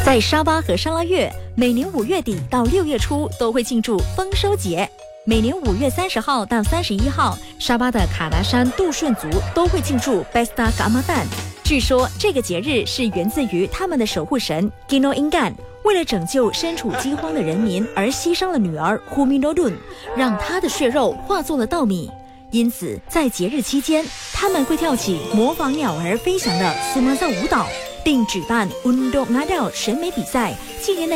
在沙巴和沙拉越，每年5月底到6月初都会庆祝丰收节。每年5月30号到31号，沙巴的卡达山杜顺族都会庆祝 Pesta Ramadan。据说这个节日是源自于他们的守护神 Gino Ingan， 为了拯救身处饥荒的人民而牺牲了女儿 Humi Nodun， 让她的血肉化作了稻米。因此，在节日期间，他们会跳起模仿鸟儿飞翔的苏马萨舞蹈，并举办 Undok Nadal 审美比赛，纪念